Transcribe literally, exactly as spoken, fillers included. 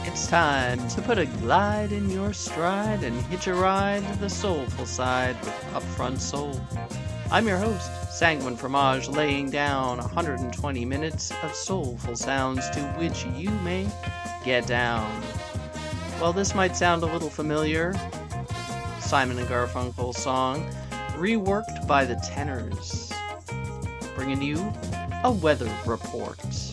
It's time to put a glide in your stride and hitch a ride to the soulful side with Upfront Soul. I'm your host, Sanguine Fromage, laying down one hundred twenty minutes of soulful sounds to which you may get down. Well, this might sound a little familiar. Simon and Garfunkel song, reworked by the Tenors, bringing you a weather report.